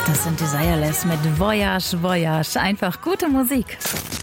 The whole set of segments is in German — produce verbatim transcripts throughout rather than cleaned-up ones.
Das sind Desireless mit Voyage, Voyage. Einfach gute Musik.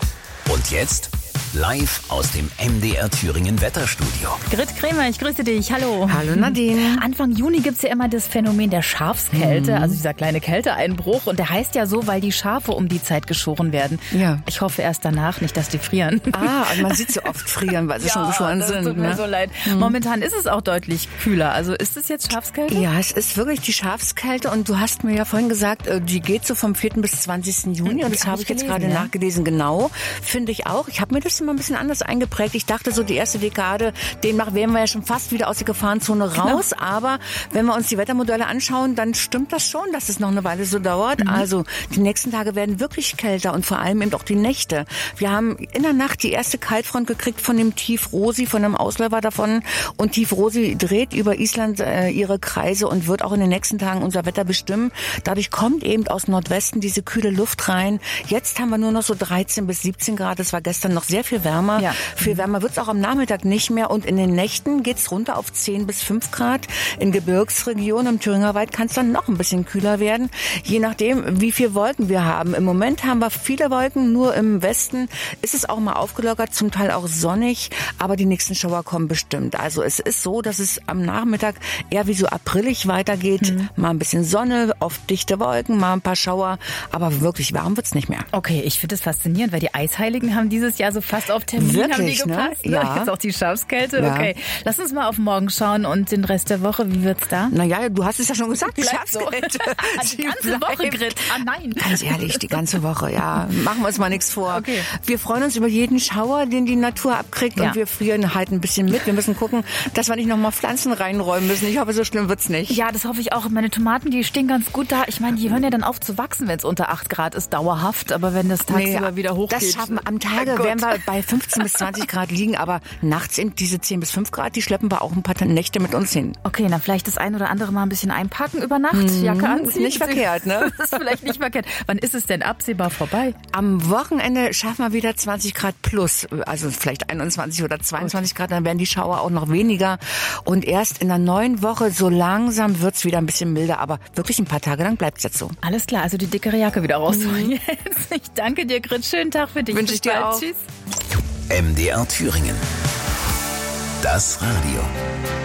Und jetzt live aus dem M D R Thüringen Wetterstudio. Grit Kremer, ich grüße dich. Hallo. Hallo Nadine. Anfang Juni gibt's ja immer das Phänomen der Schafskälte, mhm. also dieser kleine Kälteeinbruch. Und der heißt ja so, weil die Schafe um die Zeit geschoren werden. Ja. Ich hoffe erst danach, nicht, dass die frieren. Ah, und man sieht so oft frieren, weil sie ja, schon geschoren das sind. Tut mir ne? so leid. Mhm. Momentan ist es auch deutlich kühler. Also ist es jetzt Schafskälte? Ja, es ist wirklich die Schafskälte. Und du hast mir ja vorhin gesagt, die geht so vom vierten bis zwanzigsten Juni. Und das habe ich jetzt gerade ja. nachgelesen. Genau, finde ich auch. Ich habe mir das immer ein bisschen anders eingeprägt. Ich dachte so, die erste Dekade, demnach wären wir ja schon fast wieder aus der Gefahrenzone raus. Genau. Aber wenn wir uns die Wettermodelle anschauen, dann stimmt das schon, dass es noch eine Weile so dauert. Mhm. Also die nächsten Tage werden wirklich kälter und vor allem eben auch die Nächte. Wir haben in der Nacht die erste Kaltfront gekriegt von dem Tief Rosi, von einem Ausläufer davon. Und Tief Rosi dreht über Island äh, ihre Kreise und wird auch in den nächsten Tagen unser Wetter bestimmen. Dadurch kommt eben aus Nordwesten diese kühle Luft rein. Jetzt haben wir nur noch so dreizehn bis siebzehn Grad. Es war gestern noch sehr viel wärmer. Ja. Viel wärmer wird es auch am Nachmittag nicht mehr. Und in den Nächten geht es runter auf zehn bis fünf Grad. In Gebirgsregionen im Thüringerwald kann es dann noch ein bisschen kühler werden. Je nachdem, wie viel Wolken wir haben. Im Moment haben wir viele Wolken. Nur im Westen ist es auch mal aufgelockert, zum Teil auch sonnig. Aber die nächsten Schauer kommen bestimmt. Also es ist so, dass es am Nachmittag eher wie so aprilig weitergeht. Mhm. Mal ein bisschen Sonne, oft dichte Wolken, mal ein paar Schauer. Aber wirklich warm wird es nicht mehr. Okay, ich finde das faszinierend, weil die Eisheiligen haben dieses Jahr so fast auf Termin Wirklich, haben die gepasst. Ne? Ne? Ja. Jetzt auch die Schafskälte. Ja. Okay, lass uns mal auf morgen schauen und den Rest der Woche. Wie wird's da? Naja, du hast es ja schon gesagt, die Bleibt Schafskälte. So. Die ganze Woche, Grit. Ah nein. Ganz ehrlich, die ganze Woche, ja. Machen wir uns mal nichts vor. Okay. Wir freuen uns über jeden Schauer, den die Natur abkriegt. Ja. Und wir frieren halt ein bisschen mit. Wir müssen gucken, dass wir nicht nochmal Pflanzen reinräumen müssen. Ich hoffe, so schlimm wird's nicht. Ja, das hoffe ich auch. Meine Tomaten, die stehen ganz gut da. Ich meine, die hören ja dann auf zu wachsen, wenn es unter acht Grad ist, dauerhaft. Aber wenn das tagsüber nee, wieder hochgeht. Das schaffen wir. Am Tage werden wir bei fünfzehn bis zwanzig Grad liegen. Aber nachts eben diese zehn bis fünf Grad, die schleppen wir auch ein paar Nächte mit uns hin. Okay, dann vielleicht das ein oder andere mal ein bisschen einpacken über Nacht. Mmh, Jacke anziehen. Ist nicht verkehrt, ne? Das ist vielleicht nicht verkehrt. Wann ist es denn absehbar vorbei? Am Wochenende schaffen wir wieder zwanzig Grad plus. Also vielleicht einundzwanzig oder zweiundzwanzig Grad. Dann werden die Schauer auch noch weniger. Und erst in der neuen Woche, so langsam wird's wieder ein bisschen milder. Aber wirklich ein paar Tage lang bleibt's jetzt so. Alles klar, also die dickere Jacke wieder rausholen. Mhm. Ich danke dir, Grit. Schönen Tag für dich. Wünsche ich dir auch. Tschüss. M D R Thüringen. Das Radio.